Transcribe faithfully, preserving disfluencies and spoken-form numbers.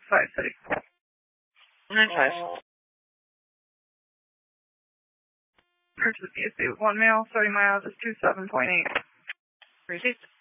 five City. nine five. Purchase B S C with one male, starting miles is two seven point eight. Received.